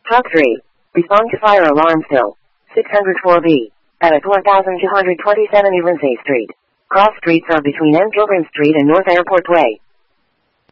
Truck 3. Respond to fire alarm still. 604B. At 4227 Evans A Street. Cross streets are between M. Pilgrim Street and North Airport Way.